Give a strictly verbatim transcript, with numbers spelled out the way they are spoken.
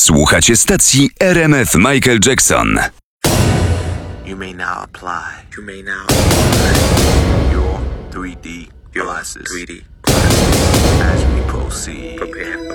Słuchacie stacji R M F Michael Jackson. You may now apply. You may now apply your three D glasses. three D glasses. As we proceed. Prepare.